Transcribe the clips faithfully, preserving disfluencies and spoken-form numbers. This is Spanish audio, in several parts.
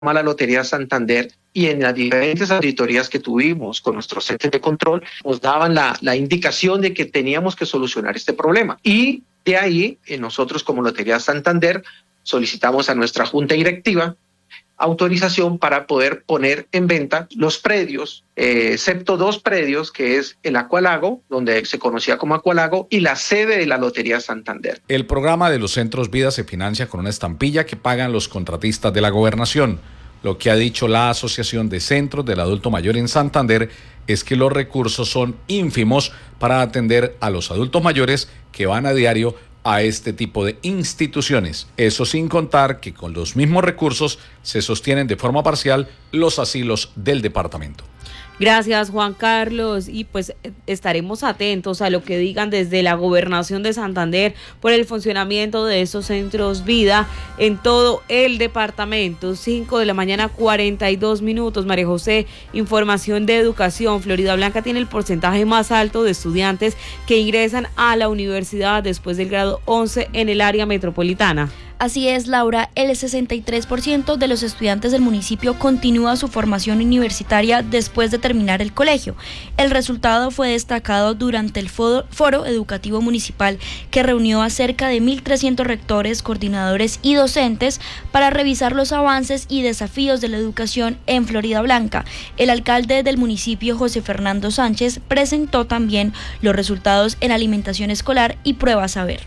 la Lotería Santander y en las diferentes auditorías que tuvimos con nuestros entes de control nos daban la, la indicación de que teníamos que solucionar este problema. Y de ahí, eh, nosotros como Lotería Santander solicitamos a nuestra junta directiva autorización para poder poner en venta los predios, eh, excepto dos predios, que es el Acualago, donde se conocía como Acualago, y la sede de la Lotería Santander. El programa de los Centros Vida se financia con una estampilla que pagan los contratistas de la gobernación. Lo que ha dicho la Asociación de Centros del Adulto Mayor en Santander es que los recursos son ínfimos para atender a los adultos mayores que van a diario a este tipo de instituciones. Eso sin contar que con los mismos recursos se sostienen de forma parcial los asilos del departamento. Gracias, Juan Carlos, y pues estaremos atentos a lo que digan desde la Gobernación de Santander por el funcionamiento de esos centros vida en todo el departamento. Cinco de la mañana, cuarenta y dos minutos. María José, información de educación. Florida Blanca tiene el porcentaje más alto de estudiantes que ingresan a la universidad después del grado once en el área metropolitana. Así es, Laura, el sesenta y tres por ciento de los estudiantes del municipio continúa su formación universitaria después de terminar el colegio. El resultado fue destacado durante el foro, foro educativo municipal que reunió a cerca de mil trescientos rectores, coordinadores y docentes para revisar los avances y desafíos de la educación en Florida Blanca. El alcalde del municipio, José Fernando Sánchez, presentó también los resultados en alimentación escolar y pruebas saber.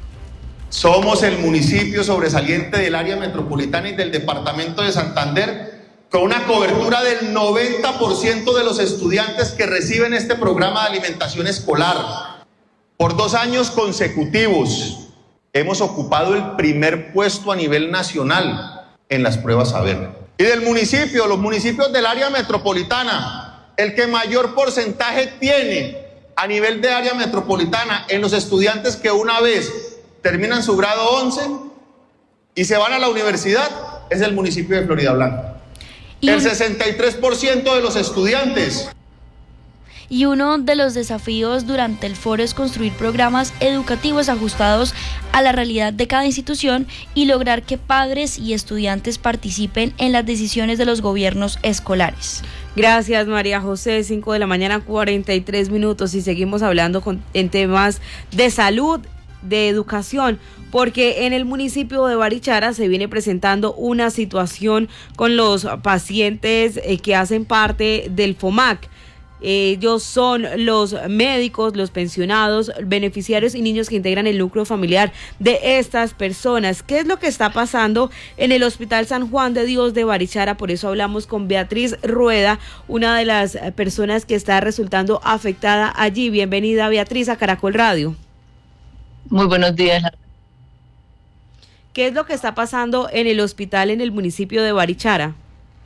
Somos el municipio sobresaliente del área metropolitana y del departamento de Santander, con una cobertura del noventa por ciento de los estudiantes que reciben este programa de alimentación escolar. Por dos años consecutivos hemos ocupado el primer puesto a nivel nacional en las pruebas saber. Y del municipio, los municipios del área metropolitana, el que mayor porcentaje tiene a nivel de área metropolitana en los estudiantes que una vez terminan su grado once y se van a la universidad, es el municipio de Florida Blanca. Y el sesenta y tres por ciento de los estudiantes. Y uno de los desafíos durante el foro es construir programas educativos ajustados a la realidad de cada institución y lograr que padres y estudiantes participen en las decisiones de los gobiernos escolares. Gracias, María José. Cinco de la mañana, cuarenta y tres minutos, y seguimos hablando con, en temas de salud, de educación, porque en el municipio de Barichara se viene presentando una situación con los pacientes eh, que hacen parte del FOMAC. Ellos son los médicos, los pensionados, beneficiarios y niños que integran el núcleo familiar de estas personas. ¿Qué es lo que está pasando en el Hospital San Juan de Dios de Barichara? Por eso hablamos con Beatriz Rueda, una de las personas que está resultando afectada allí. Bienvenida, Beatriz, a Caracol Radio. Muy buenos días. ¿Qué es lo que está pasando en el hospital en el municipio de Barichara?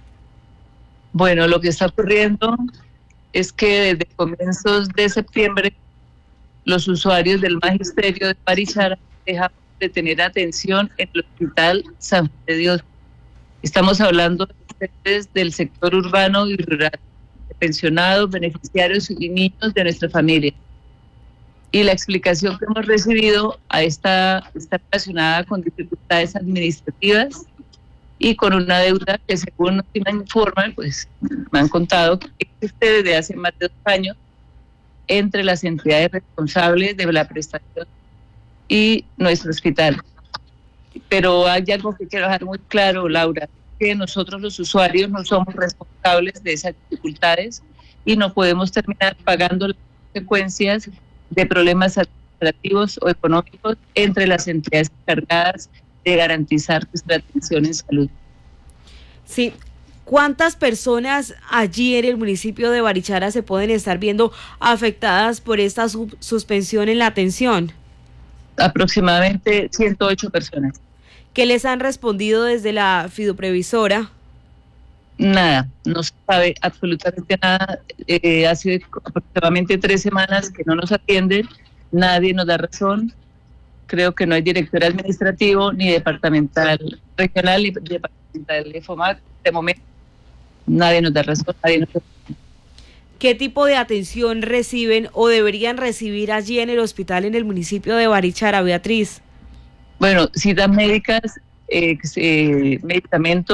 Bueno, lo que está ocurriendo es que desde comienzos de septiembre los usuarios del magisterio de Barichara dejan de tener atención en el Hospital San Juan de Dios. Estamos hablando de ustedes del sector urbano y rural, de pensionados, beneficiarios y niños de nuestra familia. Y la explicación que hemos recibido a esta está relacionada con dificultades administrativas y con una deuda que, según nos informan, pues me han contado que existe desde hace más de dos años entre las entidades responsables de la prestación y nuestro hospital. Pero hay algo que quiero dejar muy claro, Laura, que nosotros los usuarios no somos responsables de esas dificultades y no podemos terminar pagando las consecuencias de problemas administrativos o económicos entre las entidades encargadas de garantizar nuestra atención en salud. Sí. ¿Cuántas personas allí en el municipio de Barichara se pueden estar viendo afectadas por esta sub- suspensión en la atención? Aproximadamente ciento ocho personas. ¿Qué les han respondido desde la fiduprevisora? Nada, no se sabe absolutamente nada. Eh, hace aproximadamente tres semanas que no nos atienden, nadie nos da razón. Creo que no hay director administrativo, ni departamental regional, ni departamental de FOMAC. De momento, nadie nos da razón, nadie nos da razón. ¿Qué tipo de atención reciben o deberían recibir allí en el hospital en el municipio de Barichara, Beatriz? Bueno, citas médicas, eh, eh, medicamentos,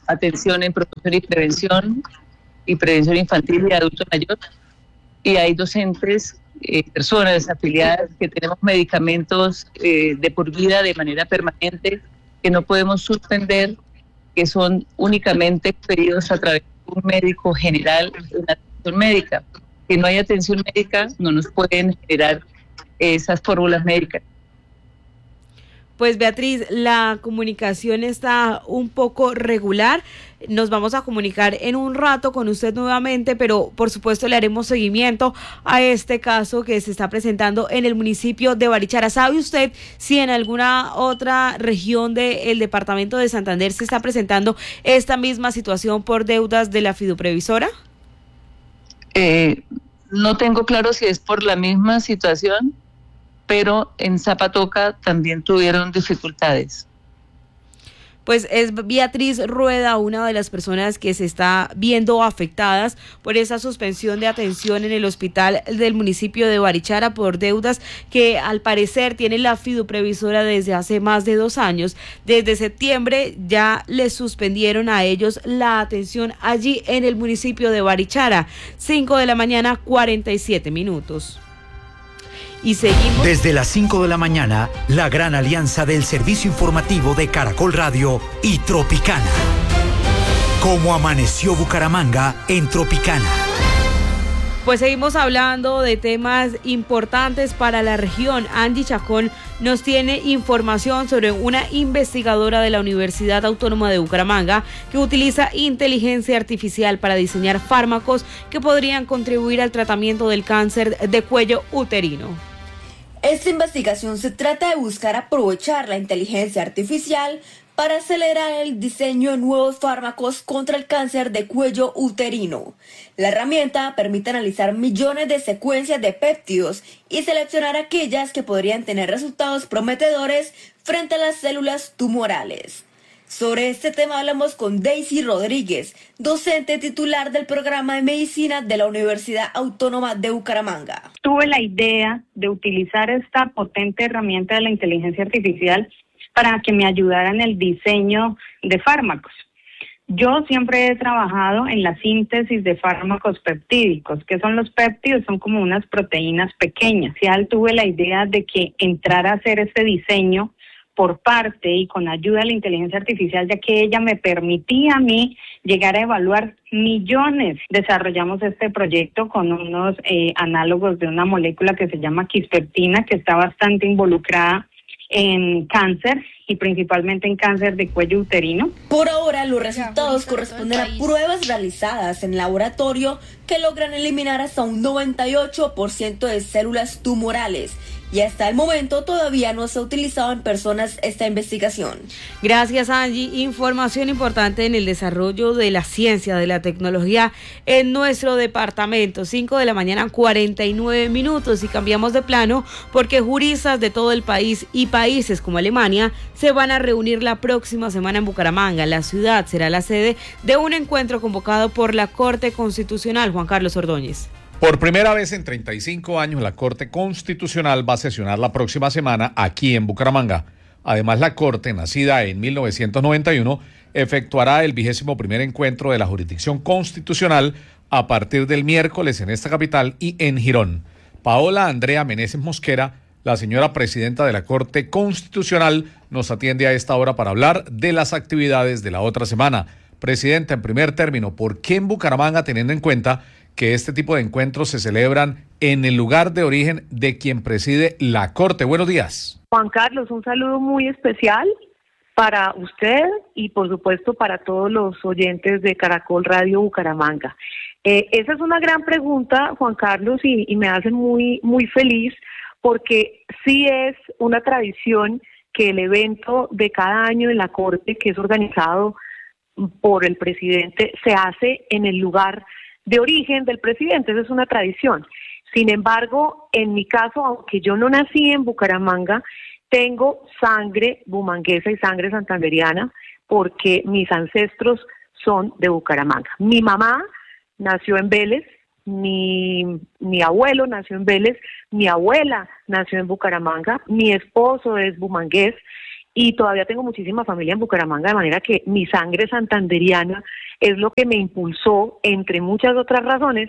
atención en promoción y prevención y prevención infantil y adulto mayor, y hay docentes, eh, personas afiliadas que tenemos medicamentos eh, de por vida de manera permanente que no podemos suspender, que son únicamente pedidos a través de un médico general en atención médica. Si no hay atención médica, no nos pueden generar esas fórmulas médicas. Pues Beatriz, la comunicación está un poco regular. Nos vamos a comunicar en un rato con usted nuevamente, pero por supuesto le haremos seguimiento a este caso que se está presentando en el municipio de Barichara. ¿Sabe usted si en alguna otra región del departamento de Santander se está presentando esta misma situación por deudas de la fiduprevisora? Eh, no tengo claro si es por la misma situación, pero en Zapatoca también tuvieron dificultades. Pues es Beatriz Rueda, una de las personas que se está viendo afectadas por esa suspensión de atención en el hospital del municipio de Barichara por deudas que al parecer tiene la fiduprevisora desde hace más de dos años. Desde septiembre ya les suspendieron a ellos la atención allí en el municipio de Barichara. cinco de la mañana, cuarenta y siete minutos. Y seguimos. Desde las cinco de la mañana, la gran alianza del servicio informativo de Caracol Radio y Tropicana. Cómo amaneció Bucaramanga en Tropicana. Pues seguimos hablando de temas importantes para la región. Angie Chacón nos tiene información sobre una investigadora de la Universidad Autónoma de Bucaramanga que utiliza inteligencia artificial para diseñar fármacos que podrían contribuir al tratamiento del cáncer de cuello uterino. Esta investigación se trata de buscar aprovechar la inteligencia artificial para acelerar el diseño de nuevos fármacos contra el cáncer de cuello uterino. La herramienta permite analizar millones de secuencias de péptidos y seleccionar aquellas que podrían tener resultados prometedores frente a las células tumorales. Sobre este tema hablamos con Daisy Rodríguez, docente titular del programa de medicina de la Universidad Autónoma de Bucaramanga. Tuve la idea de utilizar esta potente herramienta de la inteligencia artificial para que me ayudara en el diseño de fármacos. Yo siempre he trabajado en la síntesis de fármacos peptídicos. ¿Qué son los péptidos? Son como unas proteínas pequeñas. Ya tuve la idea de que entrara a hacer este diseño por parte y con ayuda de la inteligencia artificial, ya que ella me permitía a mí llegar a evaluar millones. Desarrollamos este proyecto con unos eh, análogos de una molécula que se llama quispertina, que está bastante involucrada en cáncer y principalmente en cáncer de cuello uterino. Por ahora, los resultados corresponden a pruebas realizadas en laboratorio que logran eliminar hasta un noventa y ocho por ciento de células tumorales. Y hasta el momento todavía no se ha utilizado en personas esta investigación. Gracias, Angie. Información importante en el desarrollo de la ciencia, de la tecnología en nuestro departamento. cinco de la mañana, cuarenta y nueve minutos. Y cambiamos de plano porque juristas de todo el país y países como Alemania se van a reunir la próxima semana en Bucaramanga. La ciudad será la sede de un encuentro convocado por la Corte Constitucional. Juan Carlos Ordóñez. Por primera vez en treinta y cinco años, la Corte Constitucional va a sesionar la próxima semana aquí en Bucaramanga. Además, la Corte, nacida en mil novecientos noventa y uno, efectuará el vigésimo primer encuentro de la jurisdicción constitucional a partir del miércoles en esta capital y en Girón. Paola Andrea Meneses Mosquera, la señora presidenta de la Corte Constitucional, nos atiende a esta hora para hablar de las actividades de la otra semana. Presidenta, en primer término, ¿por qué en Bucaramanga, teniendo en cuenta que este tipo de encuentros se celebran en el lugar de origen de quien preside la Corte? Buenos días. Juan Carlos, un saludo muy especial para usted y por supuesto para todos los oyentes de Caracol Radio Bucaramanga. Eh, esa es una gran pregunta, Juan Carlos, y, y me hace muy, muy feliz porque sí es una tradición que el evento de cada año en la Corte, que es organizado por el presidente, se hace en el lugar de origen del presidente. Esa es una tradición. Sin embargo, en mi caso, aunque yo no nací en Bucaramanga, tengo sangre bumanguesa y sangre santanderiana porque mis ancestros son de Bucaramanga. Mi mamá nació en Vélez, mi, mi abuelo nació en Vélez, mi abuela nació en Bucaramanga, mi esposo es bumangués y todavía tengo muchísima familia en Bucaramanga, de manera que mi sangre santanderiana es lo que me impulsó, entre muchas otras razones,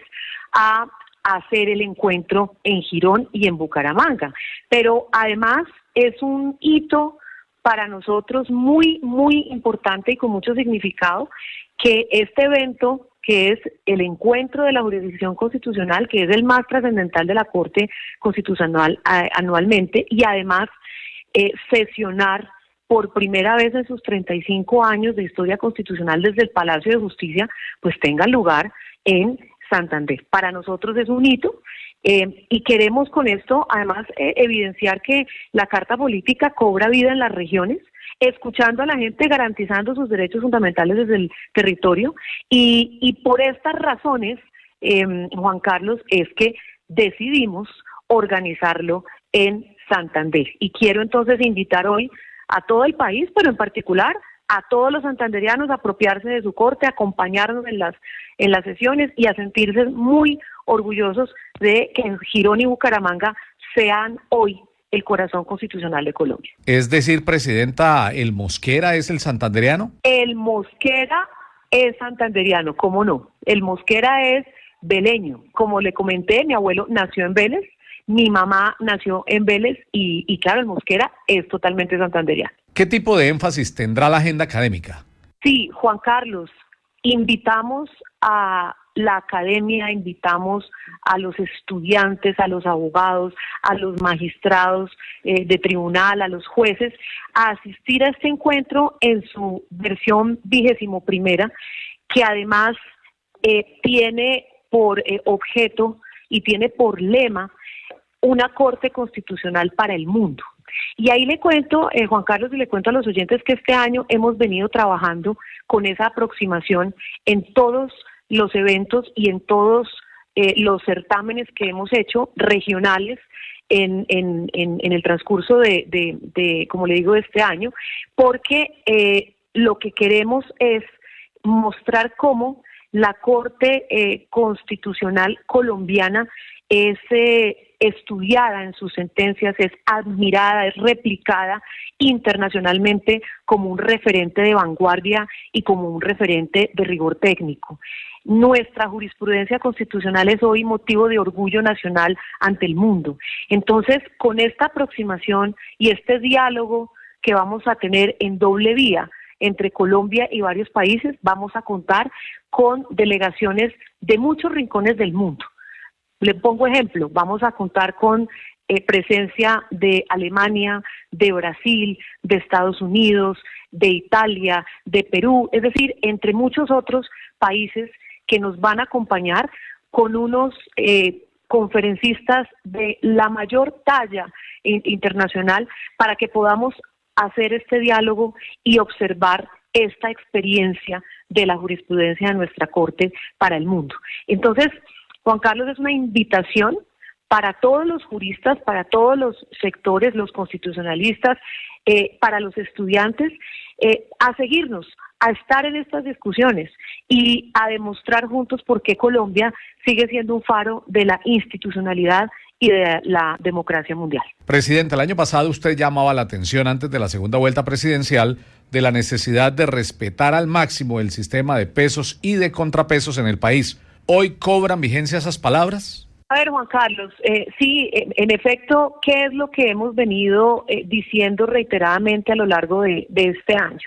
a hacer el encuentro en Girón y en Bucaramanga. Pero además es un hito para nosotros muy, muy importante y con mucho significado que este evento, que es el encuentro de la jurisdicción constitucional, que es el más trascendental de la Corte Constitucional eh, anualmente, y además eh, sesionar por primera vez en sus treinta y cinco años de historia constitucional desde el Palacio de Justicia, pues tenga lugar en Santander. Para nosotros es un hito eh, y queremos con esto además eh, evidenciar que la Carta Política cobra vida en las regiones, escuchando a la gente, garantizando sus derechos fundamentales desde el territorio, y, y por estas razones, eh, Juan Carlos, es que decidimos organizarlo en Santander. Y quiero entonces invitar hoy a todo el país, pero en particular a todos los santanderianos a apropiarse de su corte, a acompañarnos en las, en las sesiones y a sentirse muy orgullosos de que en Girón y Bucaramanga sean hoy el corazón constitucional de Colombia. Es decir, Presidenta, ¿el Mosquera es el santanderiano? El Mosquera es santanderiano, ¿cómo no? El Mosquera es veleño. Como le comenté, mi abuelo nació en Vélez, mi mamá nació en Vélez y, y claro, el Mosquera es totalmente santanderiano. ¿Qué tipo de énfasis tendrá la agenda académica? Sí, Juan Carlos, invitamos a la academia, invitamos a los estudiantes, a los abogados, a los magistrados eh, de tribunal, a los jueces, a asistir a este encuentro en su versión vigésimo primera, que además eh, tiene por eh, objeto y tiene por lema una Corte Constitucional para el mundo. Y ahí le cuento, eh, Juan Carlos, y le cuento a los oyentes que este año hemos venido trabajando con esa aproximación en todos los eventos y en todos eh, los certámenes que hemos hecho regionales en, en, en, en el transcurso de, de, de, como le digo, de este año, porque eh, lo que queremos es mostrar cómo la Corte eh, Constitucional colombiana es eh, estudiada en sus sentencias, es admirada, es replicada internacionalmente como un referente de vanguardia y como un referente de rigor técnico. Nuestra jurisprudencia constitucional es hoy motivo de orgullo nacional ante el mundo. Entonces, con esta aproximación y este diálogo que vamos a tener en doble vía entre Colombia y varios países, vamos a contar con delegaciones de muchos rincones del mundo. Le pongo ejemplo, vamos a contar con eh, presencia de Alemania, de Brasil, de Estados Unidos, de Italia, de Perú, es decir, entre muchos otros países que nos van a acompañar con unos eh, conferencistas de la mayor talla in- internacional para que podamos hacer este diálogo y observar esta experiencia de la jurisprudencia de nuestra Corte para el mundo. Entonces, Juan Carlos, es una invitación para todos los juristas, para todos los sectores, los constitucionalistas, eh, para los estudiantes, eh, a seguirnos, a estar en estas discusiones y a demostrar juntos por qué Colombia sigue siendo un faro de la institucionalidad y de la democracia mundial. Presidente, el año pasado usted llamaba la atención antes de la segunda vuelta presidencial de la necesidad de respetar al máximo el sistema de pesos y de contrapesos en el país. ¿Hoy cobran vigencia esas palabras? A ver, Juan Carlos, eh, sí, en, en efecto, ¿qué es lo que hemos venido eh, diciendo reiteradamente a lo largo de, de este año?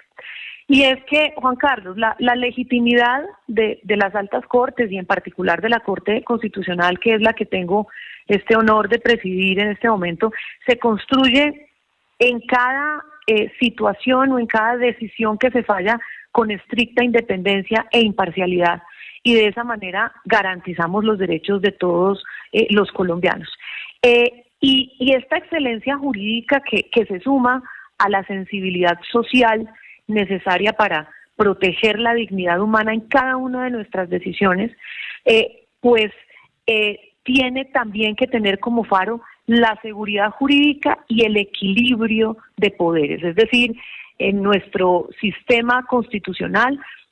Y es que, Juan Carlos, la, la legitimidad de, de las altas cortes y en particular de la Corte Constitucional, que es la que tengo este honor de presidir en este momento, se construye en cada eh, situación o en cada decisión que se falla con estricta independencia e imparcialidad. Y de esa manera garantizamos los derechos de todos eh, los colombianos. Eh, y, y esta excelencia jurídica que, que se suma a la sensibilidad social necesaria para proteger la dignidad humana en cada una de nuestras decisiones, eh, pues eh, tiene también que tener como faro la seguridad jurídica y el equilibrio de poderes. Es decir, en nuestro sistema constitucional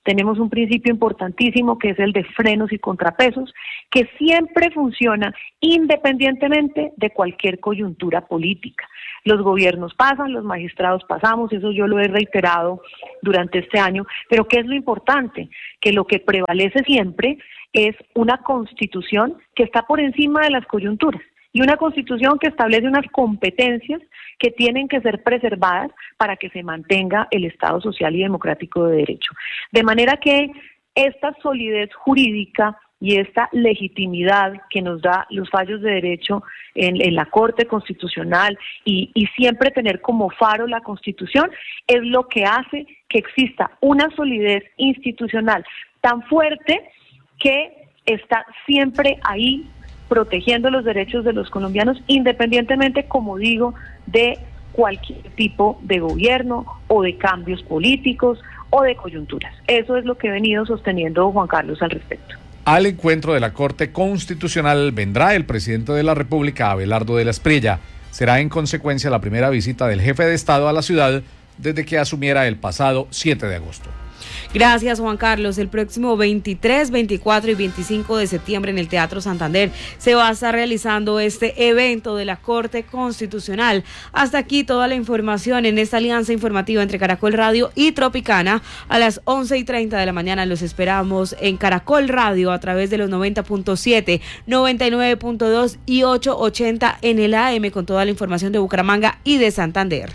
tenemos un principio importantísimo que es el de frenos y contrapesos, que siempre funciona independientemente de cualquier coyuntura política. Los gobiernos pasan, los magistrados pasamos, eso yo lo he reiterado durante este año, pero ¿qué es lo importante? Que lo que prevalece siempre es una constitución que está por encima de las coyunturas y una constitución que establece unas competencias que tienen que ser preservadas para que se mantenga el Estado social y democrático de derecho. De manera que esta solidez jurídica y esta legitimidad que nos da los fallos de derecho en, en la Corte Constitucional y, y siempre tener como faro la Constitución es lo que hace que exista una solidez institucional tan fuerte que está siempre ahí protegiendo los derechos de los colombianos, independientemente, como digo, de cualquier tipo de gobierno o de cambios políticos o de coyunturas. Eso es lo que he venido sosteniendo Juan Carlos al respecto. Al encuentro de la Corte Constitucional vendrá el presidente de la República, Abelardo de la Espriella. Será en consecuencia la primera visita del jefe de Estado a la ciudad desde que asumiera el pasado siete de agosto. Gracias, Juan Carlos. El próximo veintitrés, veinticuatro y veinticinco de septiembre en el Teatro Santander se va a estar realizando este evento de la Corte Constitucional. Hasta aquí toda la información en esta alianza informativa entre Caracol Radio y Tropicana. A las once y treinta de la mañana los esperamos en Caracol Radio a través de los noventa punto siete, noventa y nueve punto dos y ochocientos ochenta en el A M con toda la información de Bucaramanga y de Santander.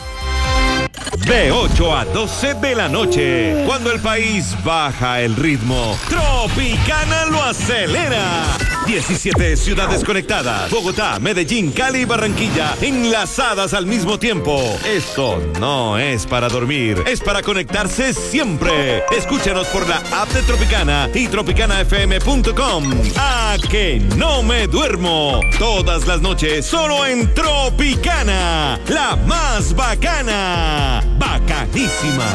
De ocho a doce de la noche, cuando el país baja el ritmo, Tropicana lo acelera. diecisiete ciudades conectadas, Bogotá, Medellín, Cali y Barranquilla, enlazadas al mismo tiempo. Esto no es para dormir, es para conectarse siempre. Escúchanos por la app de Tropicana y tropicana f m punto com. ¡A que no me duermo! Todas las noches, solo en Tropicana, la más bacana. Bacanísima.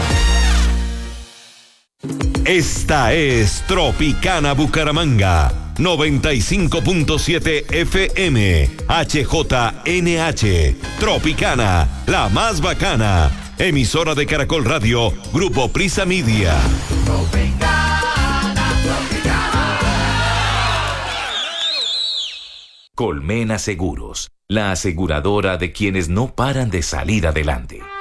Esta es Tropicana Bucaramanga, noventa y cinco punto siete F M, H J N H. Tropicana, la más bacana. Emisora de Caracol Radio, Grupo Prisa Media. Tropicana, Tropicana. Colmena Seguros, la aseguradora de quienes no paran de salir adelante.